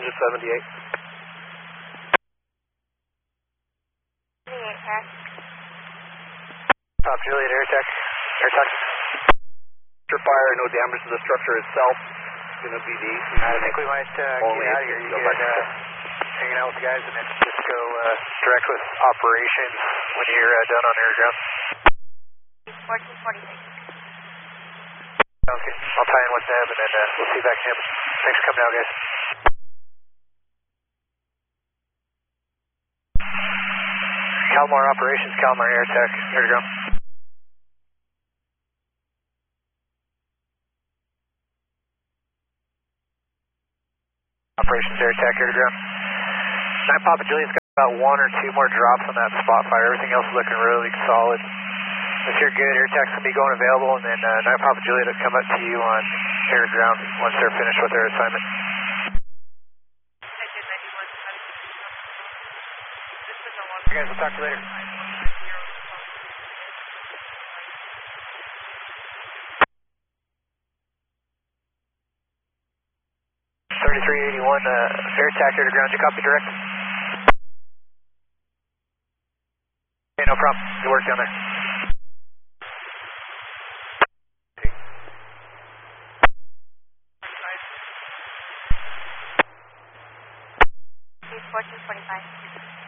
Roger, 78. 78, sir. Papa Juliet, air tech. Fire, no damage to the structure itself. It's going to be the... I think we might get out of here. You can hanging out with the guys and then just go direct with operations when you're done on air ground. 1446. Sounds good. I'll tie in with them and then we'll see you back in. Thanks for coming out, guys. Calmar operations, Calmar Air Tech, here to go. Operations Air Tech, here to go. 9 Papa Juliet's got about 1 or 2 more drops on that spot fire. Everything else is looking really solid. If you're good, Air Tech's going to be going available, and then 9 Papa Juliet will come up to you on air to ground once they're finished with their assignment. Okay, guys, we'll talk to you later. 3381, Air Tech here to ground. You copy direct? Okay, no problem. Good work down there. Please, 1445.